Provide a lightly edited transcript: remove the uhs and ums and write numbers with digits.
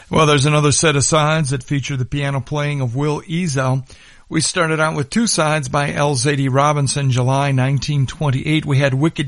Well, there's another set of sides that feature the piano playing of Will Eazell. We started out with two sides by L. Zadie Robinson, July 1928. We had Wicked